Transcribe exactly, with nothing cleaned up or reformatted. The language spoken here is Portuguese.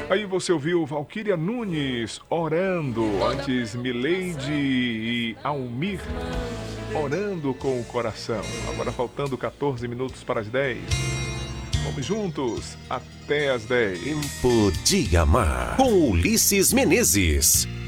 Aí você ouviu Valquíria Nunes orando, antes Mileide e Almir orando com o coração. Agora faltando quatorze minutos para as dez. Vamos juntos até as dez. Tempo de Amar, com Ulisses Menezes.